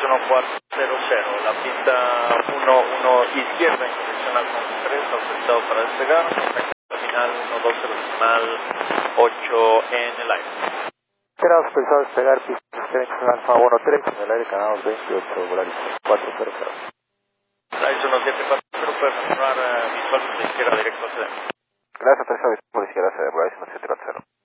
1400, la pista 11 izquierda en dirección al 3, autorizado para despegar, terminal 120 en el aire. Esperamos autorizado a despegar, pista izquierda Alfa 13, en el aire canal 28, Volaris 400. Volaris 1740, puede continuar visual de izquierda directo hacia adentro. Gracias, autorizado, por izquierda hacia Volaris 1740.